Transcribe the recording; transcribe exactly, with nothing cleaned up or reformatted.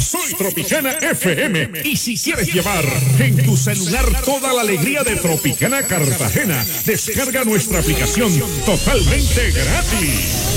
Soy Tropicana F M. Y si quieres llevar en tu celular toda la alegría de Tropicana Cartagena, descarga nuestra aplicación totalmente gratis.